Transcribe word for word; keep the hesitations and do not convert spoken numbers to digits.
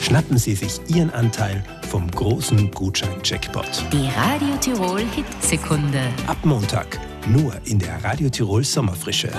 schnappen Sie sich Ihren Anteil vom großen Gutschein-Jackpot. Die Radio Tirol Hitsekunde. Ab Montag nur in der Radio Tirol Sommerfrische.